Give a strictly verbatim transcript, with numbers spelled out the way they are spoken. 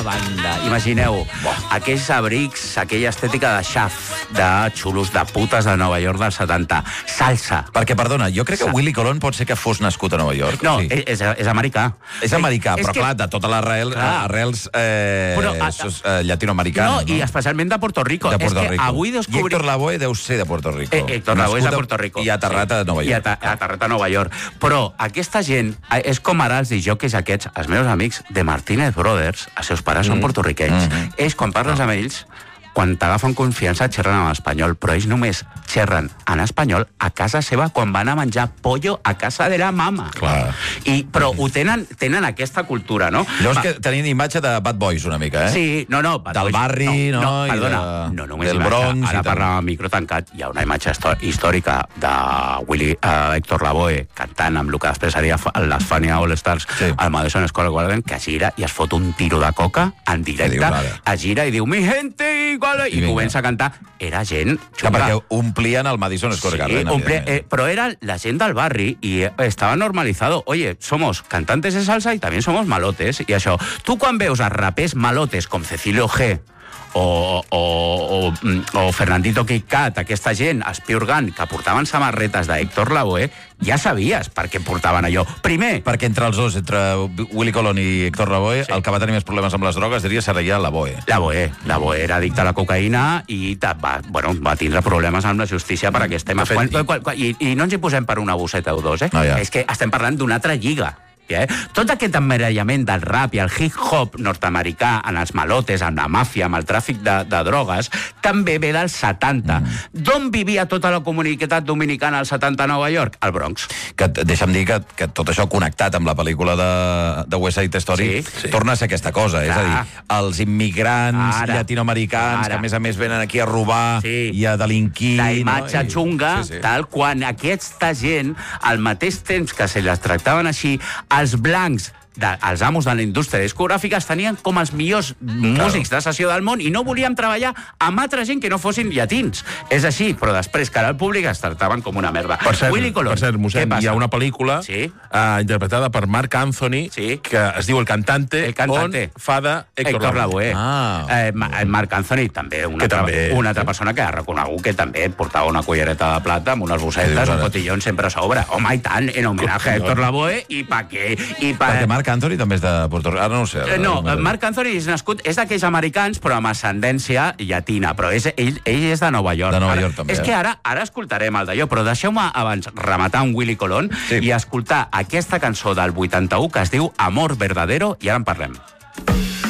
banda. Imagineu, aquells abrics, aquella estètica de xaf, de xulos de putes de Nova York dels setanta. Salsa. Perquè, perdona, jo crec que Sa- Willy Colon pot ser que fos nascut a Nova York. No, sí. és, és, és americà. És americà, és però que- clar, de tota l'arrel, Clar. arrels eh, Però, a- sos, eh, llatinoamericanes. No, i especialment de Puerto Rico. de Puerto és que Rico. avui I descobrim... Héctor Lavoe deu ser de Puerto Rico. Eh, Héctor Lavoe és de Nascut Puerto Rico. I aterrat a Nova I York. ata- aterrat a Nova York. Però aquesta gent eh, és com ara els disjòqueis aquests, els meus amics de Martínez Brothers, els seus pares són porto-riquenys. Mm. Ells, quan parles amb ells, quan t'agafen confiança, xerren en espanyol, però ells només xerren en espanyol a casa seva quan van a menjar pollo a casa de la mama. Clar. I, però ho tenen, tenen aquesta cultura, no? Llavors Va- que tenien imatge de Bad Boys una mica, eh? Sí, no, no. Bad Del Boys, barri, no? No, I perdona, de- no només del imatge. Bronx i Ara tal. parlàvem amb micro tancat, hi ha una imatge histo- històrica de Willy, uh, Héctor Lavoe cantant amb el que després seria fa- les Fania All Stars Sí. al Madison Square Garden, que gira i es fot un tiro de coca en Què directe, dius ara? es gira i diu mi gente, igual, i, vinga. comença a cantar. Era gent Clar, xunga. perquè omplien el Madison Square Garden. Sí, omple- evidentment. eh, pero era la gente del barri y eh, estaba normalizado. Oye, somos cantantes de salsa y también somos malotes. I això, tu quan veus a rapers malotes com Cecilio G o, o, o, mm, o Fernandito Kit Kat, aquesta gent, els Pure Gun, que portaven samarretes d'Héctor Lavoe, ja sabies per què portaven allò. Primer, Perquè entre els dos, entre Willy Colon i Héctor Lavoe, Sí. el que va tenir més problemes amb les drogues, diria, seria Lavoe. Lavoe, Lavoe era addicte a la cocaïna i ta- va, bueno, va tindre problemes amb la justícia per aquest tema. De fet, Quan, i- quan, quan, i, I no ens hi posem per una bosseta o dos, eh? No, ja. És que estem parlant d'una altra lliga. Eh? Tot aquest emmirallament del rap i el hip-hop nord-americà en els malotes, amb la màfia, amb el tràfic de, de drogues, també ve dels setanta. Mm. D'on vivia tota la comunitat dominicana als setanta a Nova York? Al Bronx. Que et- deixa'm dir que, que tot això connectat amb la pel·lícula de, de West Side Story Sí, sí. torna a ser aquesta cosa. Clar. És a dir, els immigrants Ara. llatinoamericans Ara. que a més a més venen aquí a robar Sí. i a delinquir. La imatge no? I- xunga, sí, sí. tal, quan aquesta gent, al mateix temps que se les tractaven així, els blancs, de, els amos de la indústria discogràfica tenien com els millors músics de sessió del món i no volíem treballar amb altra gent que no fossin llatins. És així, però després, cara al públic, es tractaven com una merda. Per cert, Willy Colon, per cert què mossèn, passa? hi ha una pel·lícula Sí. uh, interpretada per Marc Anthony Sí. que es diu El Cantante, El Cantante. on fa de Héctor, Héctor Lavoe. Ah. Eh, Ma- Marc Anthony, també una, Que altra, també, una altra sí. persona que ha reconegut que també portava una cullereta de plata amb unes Què bossetes, dius un ara? cotillón sempre a sobre. Home, i tant, en homenatge a Héctor Lavoe, i pa què? I pa... Perquè Marc Anthony també és de Puerto Rico. Ara no ho sé. Eh, No, Marc Anthony és nascut, és d'aquells americans, però amb ascendència llatina, però és, ell, ell és de Nova York. De Nova Ara, York, també, És eh? que ara ara escoltarem el d'allò, però deixeu-me abans rematar un Willy Colon Sí. i escoltar aquesta cançó del vuitanta-u que es diu Amor Verdadero, i ara en parlem.